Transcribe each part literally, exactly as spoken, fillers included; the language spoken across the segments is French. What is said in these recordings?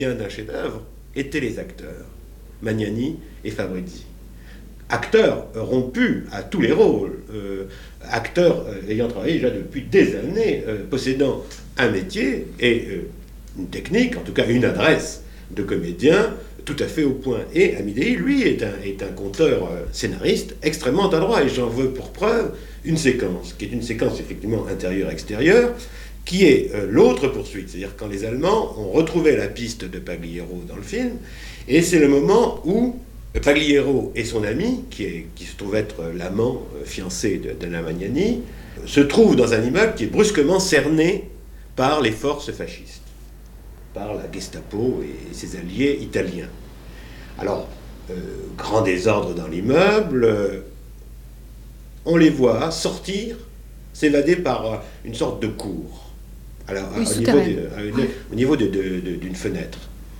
d'un chef-d'œuvre étaient les acteurs, Magnani et Fabrizi. Acteurs rompus à tous les rôles, euh, acteurs euh, ayant travaillé déjà depuis des années, euh, possédant un métier et euh, une technique, en tout cas une adresse de comédien tout à fait au point. Et Amidei, lui, est un, est un conteur euh, scénariste extrêmement adroit, et j'en veux pour preuve une séquence, qui est une séquence effectivement intérieure-extérieure, qui est euh, l'autre poursuite, c'est-à-dire quand les Allemands ont retrouvé la piste de Pagliaro dans le film, et c'est le moment où Pagliaro et son ami, qui, est, qui se trouve être l'amant euh, fiancé de d'Anna Magnani, se trouvent dans un immeuble qui est brusquement cerné par les forces fascistes, par la Gestapo et ses alliés italiens. Alors, euh, grand désordre dans l'immeuble, euh, on les voit sortir, s'évader par euh, une sorte de cour, alors, oui, au, niveau de, à une, au niveau de, de, de, d'une fenêtre.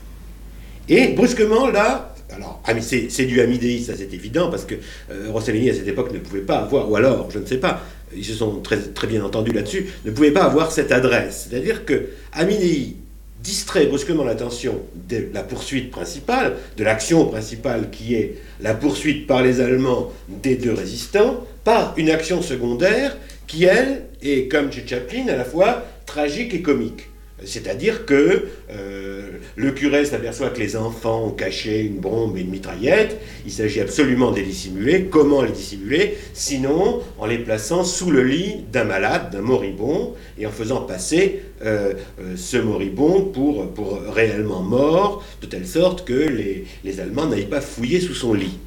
Et brusquement, là, alors c'est, c'est du Amidei, ça c'est évident, parce que euh, Rossellini à cette époque ne pouvait pas avoir, ou alors, je ne sais pas, ils se sont très, très bien entendus là-dessus, ne pouvait pas avoir cette adresse. C'est-à-dire que Amidei distrait brusquement l'attention de la poursuite principale, de l'action principale qui est la poursuite par les Allemands des deux résistants, par une action secondaire qui, elle, est, comme chez Chaplin, à la fois tragique et comique. C'est-à-dire que euh, le curé s'aperçoit que les enfants ont caché une bombe et une mitraillette. Il s'agit absolument de les dissimuler. Comment les dissimuler? Sinon, en les plaçant sous le lit d'un malade, d'un moribond, et en faisant passer euh, euh, ce moribond pour, pour réellement mort, de telle sorte que les, les Allemands n'aillent pas fouiller sous son lit.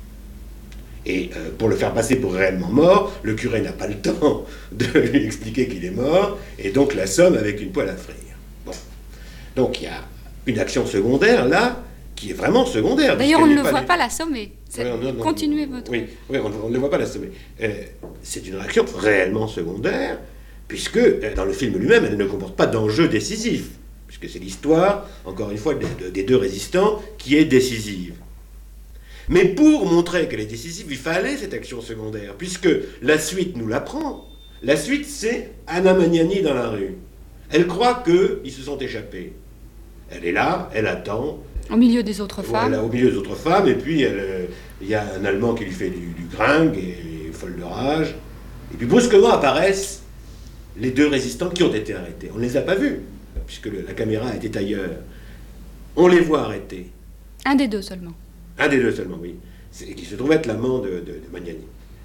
Et euh, pour le faire passer pour réellement mort, le curé n'a pas le temps de lui expliquer qu'il est mort, et donc l'assomme avec une poêle à frire. Bon. Donc il y a une action secondaire là, qui est vraiment secondaire. D'ailleurs, on ne le pas voit les... pas l'assommer. Oui, non, non, Continuez votre... Oui, oui on, on ne le voit pas l'assommer. Euh, c'est une action réellement secondaire, puisque euh, dans le film lui-même, elle ne comporte pas d'enjeu décisif, puisque c'est l'histoire, encore une fois, des, des deux résistants qui est décisive. Mais pour montrer qu'elle est décisive, il fallait cette action secondaire, puisque la suite nous l'apprend. La suite, c'est Anna Magnani dans la rue. Elle croit qu'ils se sont échappés. Elle est là, elle attend. Au milieu des autres femmes. Voilà, au milieu des autres femmes, et puis il euh, y a un Allemand qui lui fait du, du gringue, et folle de rage. Et puis brusquement apparaissent les deux résistants qui ont été arrêtés. On ne les a pas vus, puisque le, la caméra était ailleurs. On les voit arrêtés. Un des deux seulement. Un des deux seulement, oui. C'est, qui se trouve être l'amant de, de, de Magnani.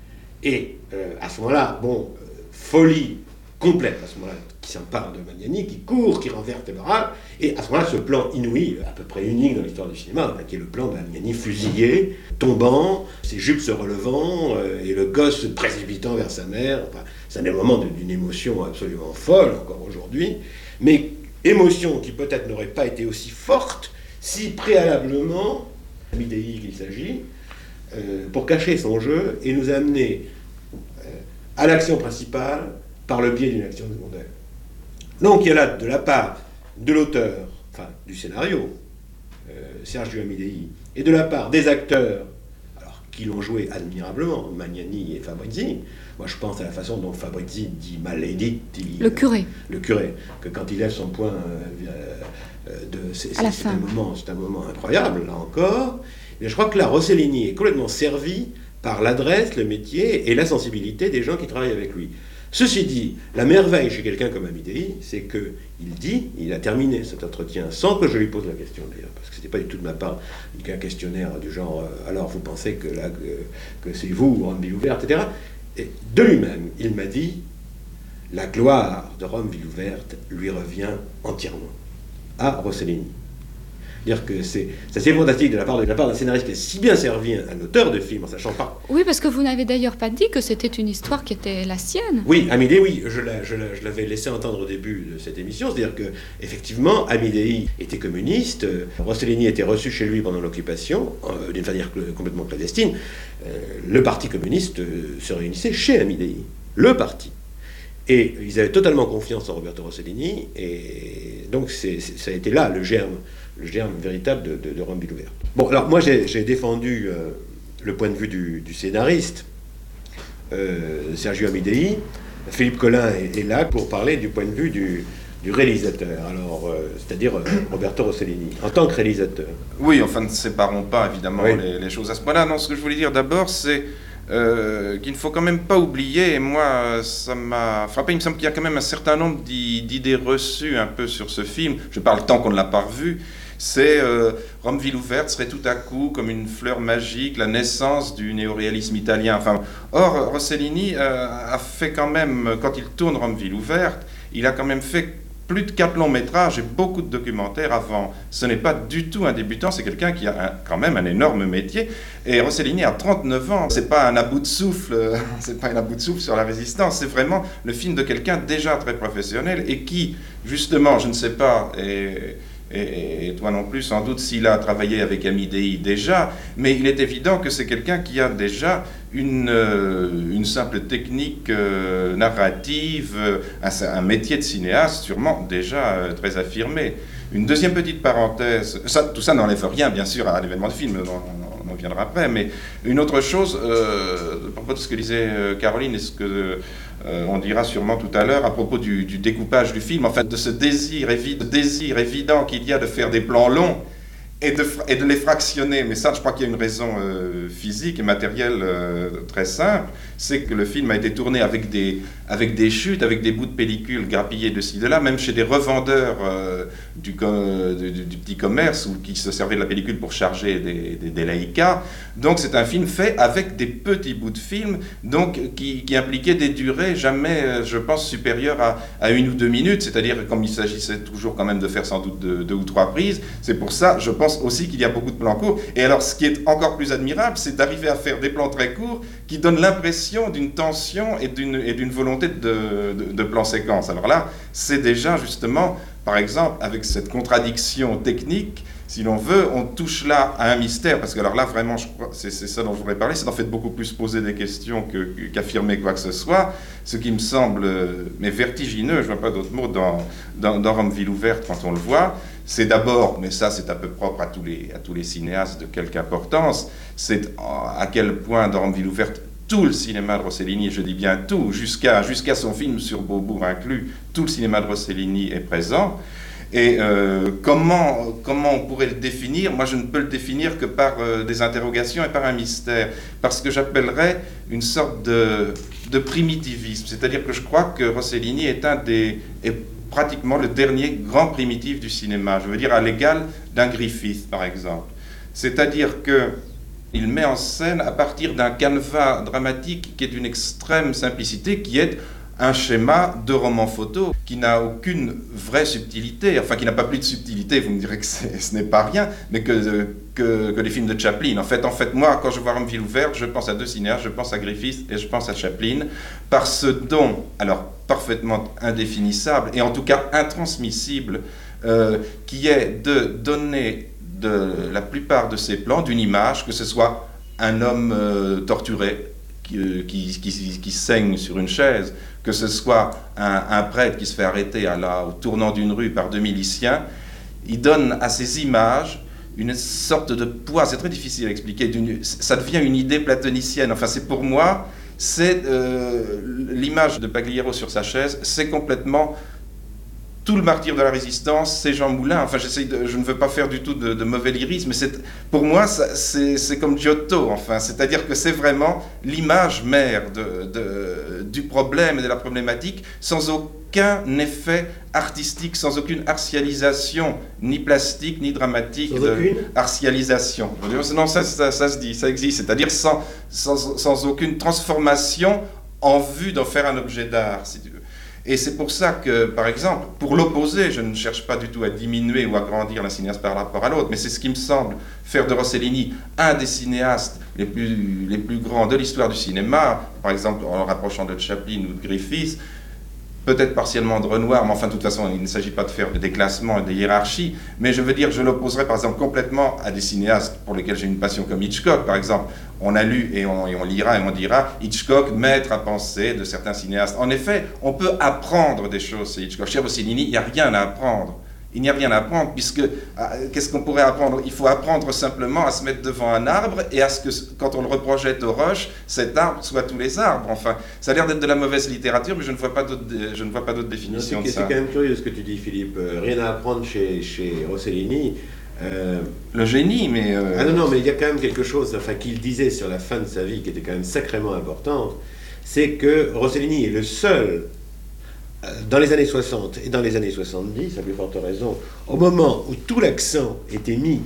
Et euh, à ce moment-là, bon, euh, folie complète, à ce moment-là, qui s'empare de Magnani, qui court, qui renverse le barrage, et à ce moment-là, ce plan inouï, à peu près unique dans l'histoire du cinéma, qui est le plan de Magnani fusillé, tombant, ses jupes se relevant, euh, et le gosse se précipitant vers sa mère. Enfin, c'est un des moments de, d'une émotion absolument folle, encore aujourd'hui, mais émotion qui peut-être n'aurait pas été aussi forte si préalablement Amidei qu'il s'agit, euh, pour cacher son jeu et nous amener euh, à l'action principale par le biais d'une action secondaire. Donc il y a là, de la part de l'auteur, enfin du scénario, euh, Sergio Amidei, et de la part des acteurs, alors qui l'ont joué admirablement, Magnani et Fabrizi. Moi je pense à la façon dont Fabrizi dit Maledetti, le curé. Euh, le curé, que quand il lève son poing euh, euh, de, c'est, c'est, c'est, un moment, c'est un moment incroyable, là encore. Mais je crois que là, Rossellini est complètement servi par l'adresse, le métier et la sensibilité des gens qui travaillent avec lui. Ceci dit, la merveille chez quelqu'un comme Amidei, c'est qu'il dit, il a terminé cet entretien sans que je lui pose la question d'ailleurs, parce que ce n'était pas du tout de ma part qu'un questionnaire du genre euh, alors vous pensez que là que, que c'est vous, Rome ville ouverte, et cetera. Et de lui-même, il m'a dit la gloire de Rome ville ouverte lui revient entièrement à Rossellini. Dire que c'est, c'est assez fantastique de la part, de la part d'un scénariste qui a si bien servi un, un auteur de film en sachant pas. Oui, parce que vous n'avez d'ailleurs pas dit que c'était une histoire qui était la sienne. Oui, Amidei, oui, je, la, je, la, je l'avais laissé entendre au début de cette émission, c'est-à-dire que effectivement, Amidei était communiste, euh, Rossellini était reçu chez lui pendant l'occupation, euh, d'une manière complètement clandestine. Euh, le parti communiste euh, se réunissait chez Amidei, le parti. Et ils avaient totalement confiance en Roberto Rossellini, et donc c'est, c'est, ça a été là le germe. le germe véritable de, de, de Rome ville ouverte. Bon, alors moi j'ai, j'ai défendu euh, le point de vue du, du scénariste, euh, Sergio Amidei. Philippe Collin est, est là pour parler du point de vue du, du réalisateur, alors, euh, c'est-à-dire euh, Roberto Rossellini, en tant que réalisateur. Oui, enfin, ne séparons pas évidemment oui. les, les choses à ce point-là. Non, ce que je voulais dire d'abord, c'est euh, qu'il ne faut quand même pas oublier, et moi, ça m'a frappé, il me semble qu'il y a quand même un certain nombre d'idées reçues un peu sur ce film, je parle tant qu'on ne l'a pas revu, c'est euh, Rome ville ouverte serait tout à coup comme une fleur magique, la naissance du néoréalisme italien. Enfin, or, Rossellini euh, a fait quand même, quand il tourne Rome ville ouverte, il a quand même fait plus de quatre longs métrages et beaucoup de documentaires avant. Ce n'est pas du tout un débutant, c'est quelqu'un qui a un, quand même un énorme métier. Et Rossellini a trente-neuf ans, c'est pas un à bout de souffle, c'est pas un à bout de souffle sur la résistance, c'est vraiment le film de quelqu'un déjà très professionnel et qui, justement, je ne sais pas, et, et, et toi non plus sans doute s'il a travaillé avec Amidei déjà, mais il est évident que c'est quelqu'un qui a déjà une, euh, une simple technique euh, narrative, euh, un, un métier de cinéaste sûrement déjà euh, très affirmé. Une deuxième petite parenthèse, ça, tout ça n'enlève rien bien sûr à l'événement de film, on, on en viendra après, mais une autre chose, euh, à propos de ce que disait euh, Caroline et ce que euh, on dira sûrement tout à l'heure à propos du, du découpage du film, en fait de ce désir, évi désir évident qu'il y a de faire des plans longs, Et de, et de les fractionner, mais ça je crois qu'il y a une raison euh, physique et matérielle euh, très simple, c'est que le film a été tourné avec des, avec des chutes, avec des bouts de pellicule grappillés de ci de là, même chez des revendeurs euh, du, du, du petit commerce ou qui se servaient de la pellicule pour charger des, des, des Leica. Donc c'est un film fait avec des petits bouts de film, donc qui, qui impliquaient des durées jamais, je pense, supérieures à, à une ou deux minutes, c'est-à-dire comme il s'agissait toujours quand même de faire sans doute deux, deux ou trois prises, c'est pour ça, je pense aussi qu'il y a beaucoup de plans courts. Et alors, ce qui est encore plus admirable, c'est d'arriver à faire des plans très courts qui donnent l'impression d'une tension et d'une et d'une volonté de, de, de plan séquence. Alors là, c'est déjà justement, par exemple, avec cette contradiction technique, si l'on veut, on touche là à un mystère, parce que alors là, vraiment, c'est ça dont je voudrais parler, c'est en fait beaucoup plus poser des questions qu'affirmer que, quoi que ce soit, ce qui me semble, mais vertigineux, je ne vois pas d'autre mot, dans, dans, dans Rome ville ouverte quand on le voit, c'est d'abord, mais ça c'est un peu propre à tous les, à tous les cinéastes de quelque importance, c'est à quel point dans Rome ville ouverte, tout le cinéma de Rossellini, et je dis bien tout, jusqu'à jusqu'à son film sur Beaubourg inclus, tout le cinéma de Rossellini est présent. Et euh, comment, comment on pourrait le définir? Moi, je ne peux le définir que par euh, des interrogations et par un mystère, parce que j'appellerais une sorte de, de primitivisme. C'est-à-dire que je crois que Rossellini est un des, est pratiquement le dernier grand primitif du cinéma. Je veux dire à l'égal d'un Griffith, par exemple. C'est-à-dire que il met en scène à partir d'un canevas dramatique qui est d'une extrême simplicité, qui est un schéma de roman photo qui n'a aucune vraie subtilité, enfin qui n'a pas plus de subtilité, vous me direz que ce n'est pas rien, mais que, que, que les films de Chaplin. En fait, en fait, moi, quand je vois Rome ville ouverte, je pense à deux cinéastes, je pense à Griffith et je pense à Chaplin, par ce don, alors parfaitement indéfinissable et en tout cas intransmissible, euh, qui est de donner de la plupart de ces plans d'une image, que ce soit un homme euh, torturé, Qui, qui, qui, qui saigne sur une chaise, que ce soit un, un prêtre qui se fait arrêter à la, au tournant d'une rue par deux miliciens, il donne à ces images une sorte de poids, c'est très difficile à expliquer, ça devient une idée platonicienne, enfin c'est pour moi, c'est euh, l'image de Pagliaro sur sa chaise, c'est complètement tout le martyr de la résistance, c'est Jean Moulin. Enfin, j'essaie de, je ne veux pas faire du tout de, de mauvais lyrisme, mais c'est, pour moi, c'est comme Giotto, enfin, c'est-à-dire que c'est vraiment l'image mère de, de, du problème et de la problématique, sans aucun effet artistique, sans aucune artialisation, ni plastique, ni dramatique, sans de aucune artialisation. Non, ça, ça, ça se dit, ça existe, c'est-à-dire sans, sans, sans aucune transformation en vue d'en faire un objet d'art, si tu veux. Et c'est pour ça que, par exemple, pour l'opposer, je ne cherche pas du tout à diminuer ou à grandir un cinéaste par rapport à l'autre, mais c'est ce qui me semble faire de Rossellini un des cinéastes les plus, les plus grands de l'histoire du cinéma, par exemple en le rapprochant de Chaplin ou de Griffith, peut-être partiellement de Renoir, mais enfin de toute façon il ne s'agit pas de faire des classements et des hiérarchies, mais je veux dire, je l'opposerais par exemple complètement à des cinéastes pour lesquels j'ai une passion comme Hitchcock, par exemple. On a lu et on, et on lira et on dira Hitchcock, maître à penser de certains cinéastes. En effet, on peut apprendre des choses chez Hitchcock. Chez Rossellini, il n'y a rien à apprendre. il n'y a rien à apprendre, puisque euh, qu'est-ce qu'on pourrait apprendre? Il faut apprendre simplement à se mettre devant un arbre et à ce que, quand on le reprojette aux roches, cet arbre soit tous les arbres. Enfin, ça a l'air d'être de la mauvaise littérature, mais je ne vois pas d'autres, je ne vois pas d'autres définitions non, de c'est, ça. C'est quand même curieux ce que tu dis, Philippe. Euh, rien à apprendre chez, chez Rossellini. Euh... Le génie, mais... Euh... Ah non, non, mais il y a quand même quelque chose, enfin, qu'il disait sur la fin de sa vie, qui était quand même sacrément importante, c'est que Rossellini est le seul, euh, dans les années soixante et dans les années soixante-dix, à plus forte raison, au moment où tout l'accent était mis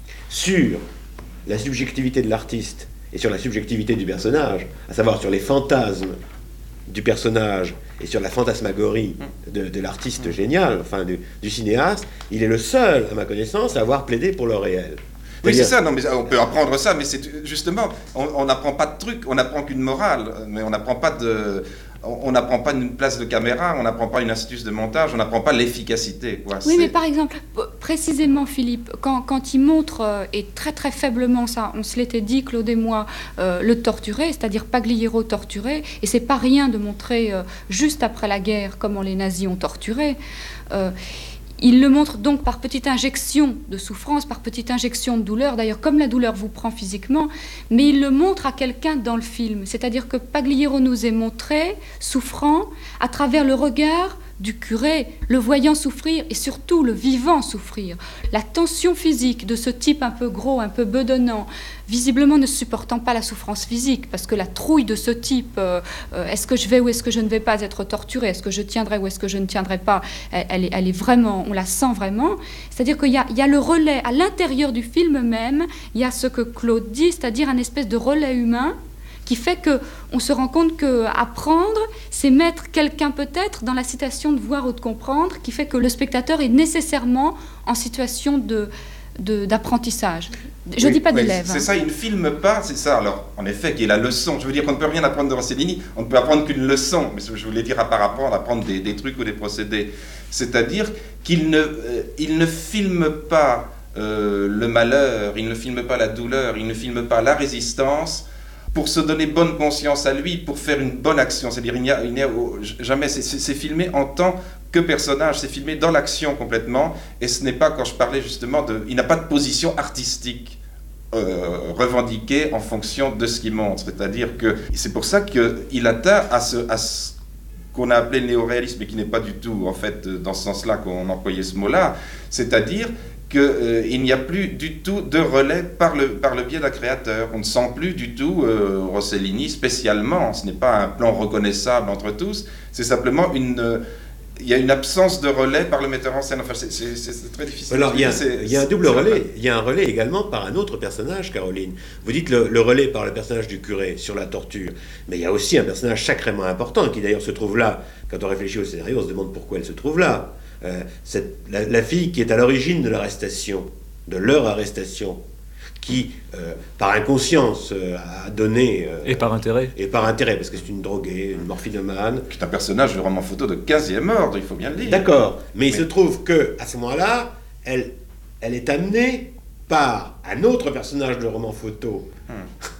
sur la subjectivité de l'artiste et sur la subjectivité du personnage, à savoir sur les fantasmes du personnage et sur la fantasmagorie de, de l'artiste génial, enfin du, du cinéaste, il est le seul, à ma connaissance, à avoir plaidé pour le réel. Oui, c'est ça, non, mais on peut apprendre ça, mais c'est justement, on n'apprend pas de trucs, on n'apprend qu'une morale, mais on n'apprend pas de... On n'apprend pas une place de caméra, on n'apprend pas une astuce de montage, on n'apprend pas l'efficacité. Quoi. Oui, c'est... mais par exemple, précisément, Philippe, quand, quand il montre, euh, et très très faiblement, ça, on se l'était dit, Claude et moi, euh, le torturé, c'est-à-dire Pagliaro torturé, et c'est pas rien de montrer euh, juste après la guerre comment les nazis ont torturé. Euh, Il le montre donc par petite injection de souffrance, par petite injection de douleur, d'ailleurs comme la douleur vous prend physiquement, mais il le montre à quelqu'un dans le film. C'est-à-dire que Pagliaro nous est montré souffrant à travers le regard du curé, le voyant souffrir et surtout le vivant souffrir. La tension physique de ce type un peu gros, un peu bedonnant, visiblement ne supportant pas la souffrance physique, parce que la trouille de ce type, euh, euh, est-ce que je vais ou est-ce que je ne vais pas être torturé, est-ce que je tiendrai ou est-ce que je ne tiendrai pas, elle, elle, est, elle est vraiment, on la sent vraiment. C'est-à-dire qu'il y a, il y a le relais, à l'intérieur du film même, il y a ce que Claude dit, c'est-à-dire un espèce de relais humain, qui fait qu'on se rend compte qu'apprendre, c'est mettre quelqu'un peut-être dans la situation de voir ou de comprendre, qui fait que le spectateur est nécessairement en situation de, de, d'apprentissage. Je ne oui, dis pas oui, d'élève. C'est hein. ça, il ne filme pas, c'est ça. Alors, en effet, qui est la leçon. Je veux dire qu'on ne peut rien apprendre de Rossellini, on ne peut apprendre qu'une leçon. Mais je voulais dire à par rapport à apprendre des, des trucs ou des procédés. C'est-à-dire qu'il ne, euh, il ne filme pas euh, le malheur, il ne filme pas la douleur, il ne filme pas la résistance, pour se donner bonne conscience à lui, pour faire une bonne action. C'est-à-dire, il n'y a, il n'y a jamais... C'est, c'est, c'est filmé en tant que personnage, c'est filmé dans l'action complètement, et ce n'est pas, quand je parlais justement de... Il n'a pas de position artistique euh, revendiquée en fonction de ce qu'il montre. C'est-à-dire que... C'est pour ça qu'il atteint à ce... À ce qu'on a appelé le néoréalisme, mais qui n'est pas du tout, en fait, dans ce sens-là qu'on employait ce mot-là, c'est-à-dire qu'il euh, n'y a plus du tout de relais par le, par le biais d'un créateur. On ne sent plus du tout euh, Rossellini spécialement. Ce n'est pas un plan reconnaissable entre tous, c'est simplement une... Euh, il y a une absence de relais par le metteur en scène. Enfin, c'est, c'est, c'est très difficile. Alors, il y a, c'est, il y a un double relais. Il y a un relais également par un autre personnage, Caroline. Vous dites le, le relais par le personnage du curé sur la torture. Mais il y a aussi un personnage sacrément important qui d'ailleurs se trouve là. Quand on réfléchit au scénario, on se demande pourquoi elle se trouve là. Euh, cette, la, la fille qui est à l'origine de l'arrestation, de leur arrestation, qui, euh, par inconscience, euh, a donné... Euh, et par intérêt. Et par intérêt, parce que c'est une droguée, une morphinomane. Qui est un personnage de roman photo de quinzième ordre, il faut bien le dire. D'accord, mais, mais il se trouve qu'à ce moment-là, elle, elle est amenée par un autre personnage de roman photo, hmm.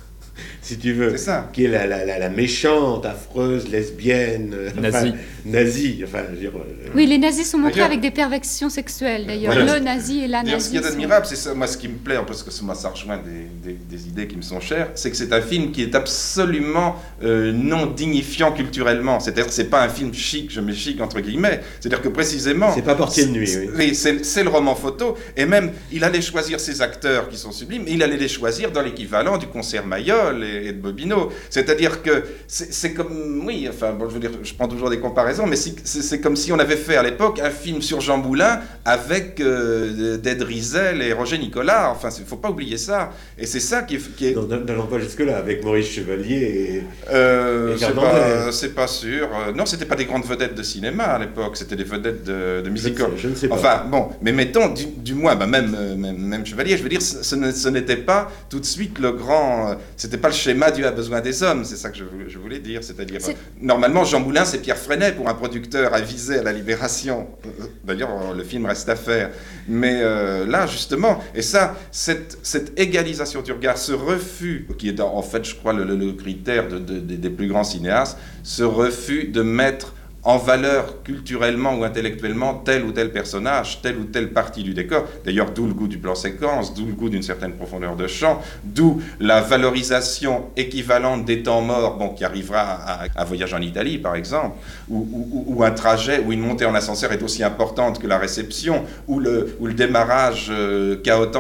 si tu veux, c'est ça. Qui est la, la, la, la méchante, affreuse, lesbienne, nazie. Enfin, nazie, enfin, je veux dire, euh... Oui, les nazis sont montrés d'ailleurs, avec des perversions sexuelles, d'ailleurs. Voilà. Le nazi et la nazie. Ce qui est admirable, c'est ça, moi, ce qui me plaît, parce que moi, ça rejoint des, des, des idées qui me sont chères, c'est que c'est un film qui est absolument euh, non dignifiant culturellement. C'est-à-dire que c'est pas un film chic, je mets chic entre guillemets. C'est-à-dire que précisément... C'est pas Portier de nuit, c'est, oui. Oui, c'est, c'est le roman photo. Et même, il allait choisir ses acteurs qui sont sublimes, et il allait les choisir dans l'équivalent du concert Mayol et, et de Bobino. C'est-à-dire que c'est, c'est comme... Oui, enfin, bon, je veux dire, je prends toujours des comparaisons, mais c'est, c'est, c'est comme si on avait fait à l'époque un film sur Jean Moulin avec euh, Ded Rizel et Roger Nicolas. Enfin, il ne faut pas oublier ça. Et c'est ça qui est... Qui est... Non, n'allons pas jusque-là, avec Maurice Chevalier et, euh, et c'est, pas, c'est pas sûr. Euh, non, c'était pas des grandes vedettes de cinéma à l'époque, c'était des vedettes de, de musical. Je ne sais, je ne sais pas. Enfin, bon, mais mettons, du, du moins, bah, même, même, même Chevalier, je veux dire, ce, ce, ce n'était pas tout de suite le grand... Euh, c'était pas le schéma Dieu a besoin des hommes, c'est ça que je, je voulais dire. C'est-à-dire, c'est... normalement, Jean Moulin, c'est Pierre Freinet pour un producteur avisé à la Libération. D'ailleurs, le film reste à faire. Mais euh, là, justement, et ça, cette, cette égalisation du regard, ce refus, qui est en fait, je crois, le, le, le critère de, de, de, des plus grands cinéastes, ce refus de mettre en valeur culturellement ou intellectuellement tel ou tel personnage, telle ou telle partie du décor. D'ailleurs, d'où le goût du plan séquence, d'où le goût d'une certaine profondeur de champ, d'où la valorisation équivalente des temps morts, bon, qui arrivera à un voyage en Italie, par exemple, où, où, où un trajet, où une montée en ascenseur est aussi importante que la réception, où le, où le démarrage euh, chaotique